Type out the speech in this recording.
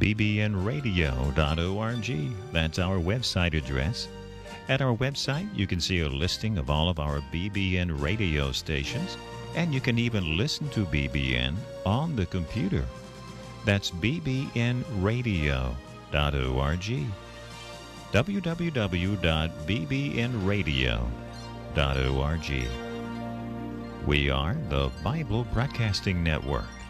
bbnradio.org. That's our website address. At our website, you can see a listing of all of our BBN radio stations, and you can even listen to BBN on the computer. That's bbnradio.org. www.bbnradio.org. We are the Bible Broadcasting Network.